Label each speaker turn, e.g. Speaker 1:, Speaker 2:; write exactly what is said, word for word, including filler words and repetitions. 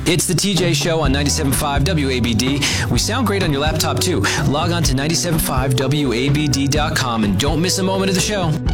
Speaker 1: It's the T J Show on ninety-seven point five W A B D. We sound great on your laptop too. Log on to nine seven five W A B D dot com and don't miss a moment of the show.